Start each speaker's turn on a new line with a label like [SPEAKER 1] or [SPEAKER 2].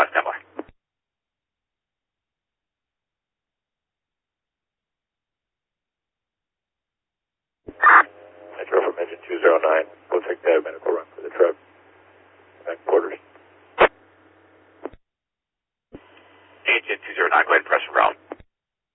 [SPEAKER 1] 5, stand by. Metro from engine 209. We'll take that medical run for the truck. Back quarters. Engine 209, go ahead and press and route.